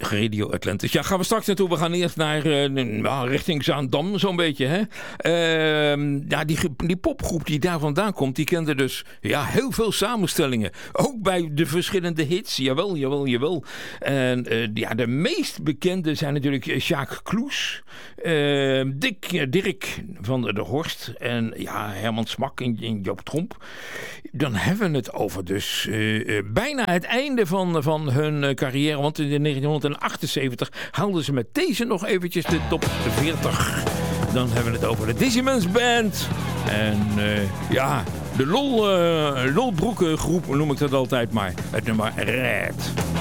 Radio Atlantis. Ja, gaan we straks naartoe. We gaan eerst naar richting Zaandam, zo'n beetje. Hè? Die popgroep die daar vandaan komt, die kende dus heel veel samenstellingen. Ook bij de verschillende hits. Jawel. En de meest bekende zijn natuurlijk Jacques Kloes, Dirk van der Horst en Herman Smak en Joop Tromp. Dan hebben we het over dus bijna het einde van hun carrière. Want in 1978 haalden ze met deze nog eventjes de top 40. Dan hebben we het over de Dizzyman's Band. En de lolbroeken groep noem ik dat altijd maar. Het nummer Red.